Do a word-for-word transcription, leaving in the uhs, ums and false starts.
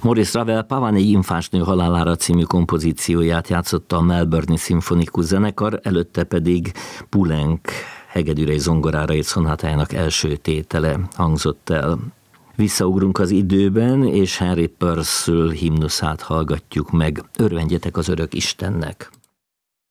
Maurice Ravel Pavane infánsnő halálára című kompozícióját játszotta a Melbourne-i szimfonikus zenekar, előtte pedig Poulenc hegedűre és zongorára írt szonátájának első tétele hangzott el. Visszaugrunk az időben, és Henry Purcell himnuszát hallgatjuk meg. Örvendjetek az örök Istennek!